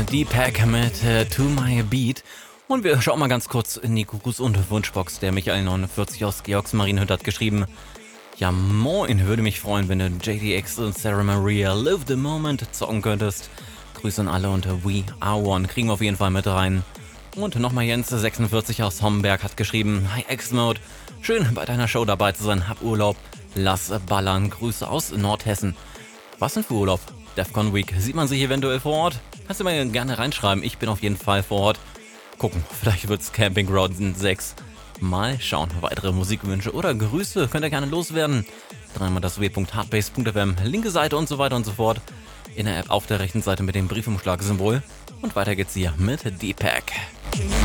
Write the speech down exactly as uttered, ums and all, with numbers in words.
Deepak mit äh, To My Beat. Und wir schauen mal ganz kurz in die Gruß- und Wunschbox. Der Michael neunundvierzig aus Georgsmarienhütte hat geschrieben: Ja moin, würde mich freuen, wenn du J D X und Sarah Maria Live the Moment zocken könntest. Grüße an alle und We Are One kriegen wir auf jeden Fall mit rein. Und nochmal Jens sechsundvierzig aus Homberg hat geschrieben: Hi X-Mode, schön bei deiner Show dabei zu sein, hab Urlaub, lass ballern, Grüße aus Nordhessen. Was denn für Urlaub? Defcon Week, sieht man sich eventuell vor Ort? Kannst du mir gerne reinschreiben, ich bin auf jeden Fall vor Ort. Gucken, vielleicht wird's Camping Ground sechs. Mal schauen, weitere Musikwünsche oder Grüße könnt ihr gerne loswerden. Dreimal das w punkt hardbase punkt f m, linke Seite und so weiter und so fort. In der App auf der rechten Seite mit dem Briefumschlag-Symbol. Und weiter geht's hier mit Deepak.